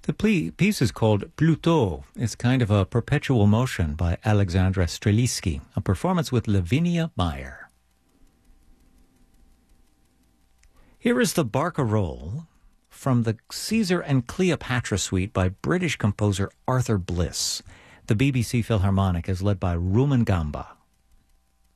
The piece is called Pluto. It's kind of a perpetual motion by Alexandra Streliski, a performance with Lavinia Meyer. Here is the Barcarolle from the Caesar and Cleopatra suite by British composer Arthur Bliss. The BBC Philharmonic is led by Rumangamba.